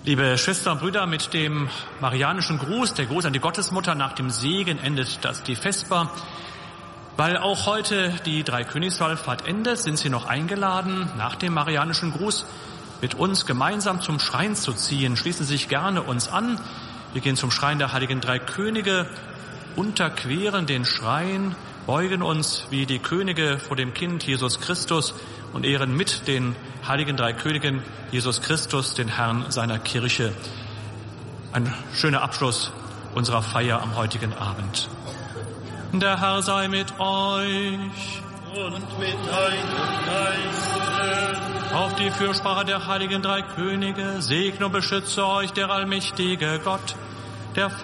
Liebe Schwestern und Brüder, mit dem marianischen Gruß, der Gruß an die Gottesmutter nach dem Segen, endet die Vesper. Weil auch heute die Dreikönigswallfahrt endet, sind Sie noch eingeladen, nach dem marianischen Gruß mit uns gemeinsam zum Schrein zu ziehen. Schließen Sie sich gerne uns an. Wir gehen zum Schrein der Heiligen Drei Könige, unterqueren den Schrein, beugen uns wie die Könige vor dem Kind Jesus Christus und ehren mit den Heiligen Drei Königen Jesus Christus, den Herrn seiner Kirche. Ein schöner Abschluss unserer Feier am heutigen Abend. Der Herr sei mit euch. Und mit deinem Geiste. Auf die Fürsprache der Heiligen Drei Könige segne und beschütze euch der allmächtige Gott, der